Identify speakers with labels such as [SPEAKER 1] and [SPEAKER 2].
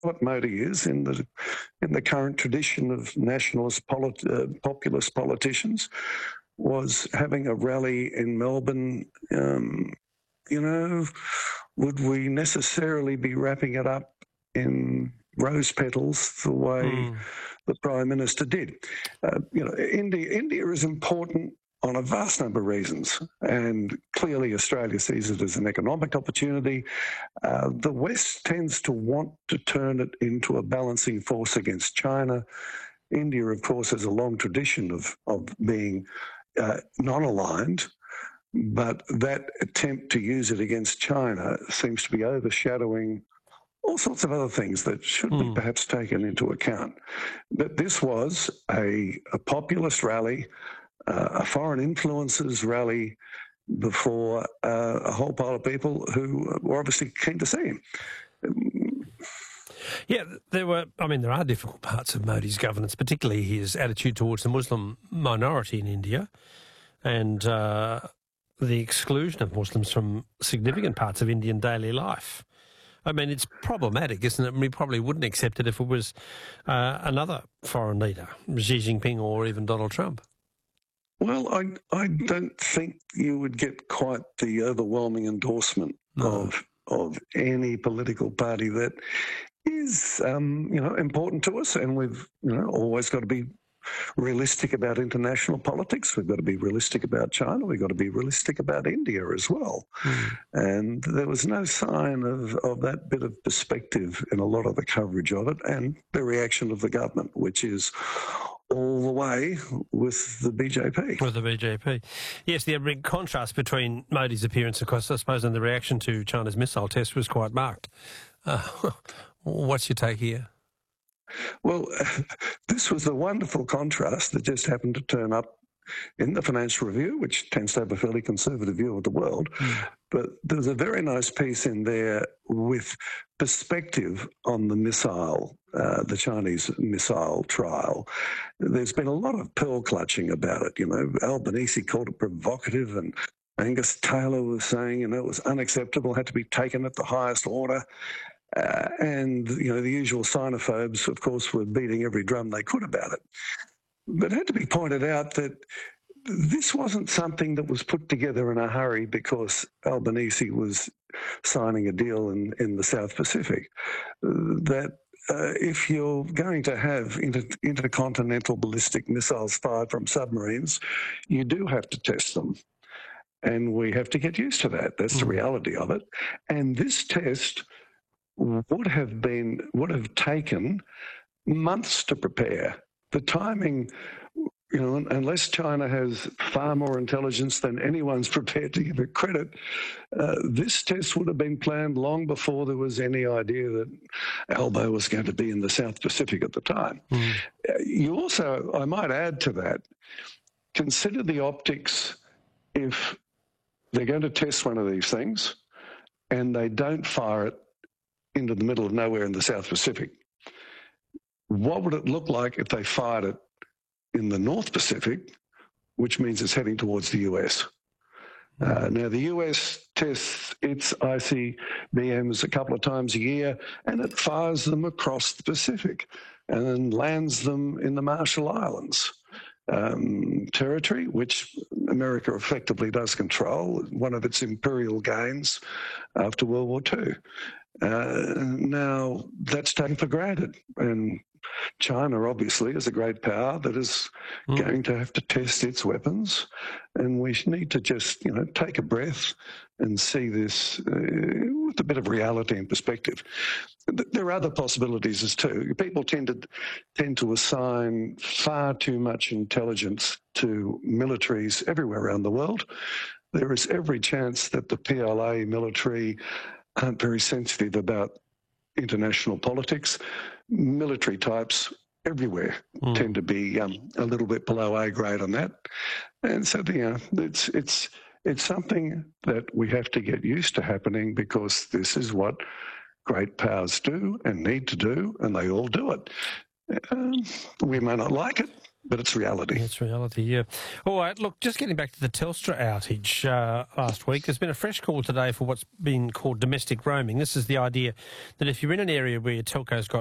[SPEAKER 1] what Modi is in the current tradition of nationalist populist politicians, was having a rally in Melbourne. Would we necessarily be wrapping it up in rose petals the way the Prime Minister did? India is important on a vast number of reasons, and clearly Australia sees it as an economic opportunity. The West tends to want to turn it into a balancing force against China. India, of course, has a long tradition of being non-aligned, but that attempt to use it against China seems to be overshadowing all sorts of other things that should be perhaps taken into account. But this was a populist rally, a foreign influences rally before a whole pile of people who were obviously keen to see him.
[SPEAKER 2] Yeah, there are difficult parts of Modi's governance, particularly his attitude towards the Muslim minority in India and the exclusion of Muslims from significant parts of Indian daily life. I mean, it's problematic, isn't it? We probably wouldn't accept it if it was another foreign leader, Xi Jinping or even Donald Trump.
[SPEAKER 1] Well, I don't think you would get quite the overwhelming endorsement of any political party that is, important to us, and we've, always got to be realistic about international politics. We've got to be realistic about China. We've got to be realistic about India as well. And there was no sign of that bit of perspective in a lot of the coverage of it and the reaction of the government, which is all the way with the BJP.
[SPEAKER 2] With the BJP. Yes, the big contrast between Modi's appearance, of course, I suppose, and the reaction to China's missile test was quite marked. What's your take here?
[SPEAKER 1] Well, this was a wonderful contrast that just happened to turn up in the Financial Review, which tends to have a fairly conservative view of the world. But there's a very nice piece in there with perspective on the missile, the Chinese missile trial. There's been a lot of pearl clutching about it. Albanese called it provocative, and Angus Taylor was saying, it was unacceptable, had to be taken at the highest order. And the usual xenophobes, of course, were beating every drum they could about it. But it had to be pointed out that this wasn't something that was put together in a hurry because Albanese was signing a deal in the South Pacific. That if you're going to have intercontinental ballistic missiles fired from submarines, you do have to test them. And we have to get used to that. That's the reality of it. And this test would have taken months to prepare. The timing, unless China has far more intelligence than anyone's prepared to give it credit, this test would have been planned long before there was any idea that Albo was going to be in the South Pacific at the time. You also, I might add to that, consider the optics if they're going to test one of these things and they don't fire it into the middle of nowhere in the South Pacific. What would it look like if they fired it in the North Pacific, which means it's heading towards the US? Now, the US tests its ICBMs a couple of times a year, and it fires them across the Pacific and then lands them in the Marshall Islands. Territory, which America effectively does control, one of its imperial gains after World War II. Now, that's taken for granted. And China, obviously, is a great power that is going to have to test its weapons. And we need to just, take a breath and see this with a bit of reality and perspective. There are other possibilities as too. People tend to assign far too much intelligence to militaries everywhere around the world. There is every chance that the PLA military aren't very sensitive about international politics. Military types everywhere tend to be a little bit below A grade on that. And so, it's something that we have to get used to happening because this is what great powers do and need to do, and they all do it. We may not like it, but it's reality.
[SPEAKER 2] It's reality, yeah. All right, look, just getting back to the Telstra outage last week, there's been a fresh call today for what's been called domestic roaming. This is the idea that if you're in an area where your telco's got